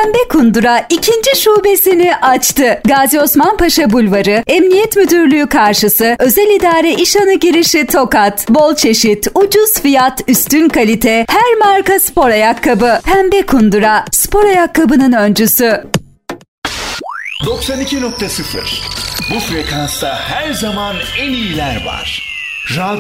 Pembe Kundura ikinci şubesini açtı. Gazi Osman Paşa Bulvarı, Emniyet Müdürlüğü karşısı, Özel İdare İşhanı girişi Tokat. Bol çeşit, ucuz fiyat, üstün kalite, her marka spor ayakkabı. Pembe Kundura, spor ayakkabının öncüsü. 92.0. Bu frekansta her zaman en iyiler var. Radyo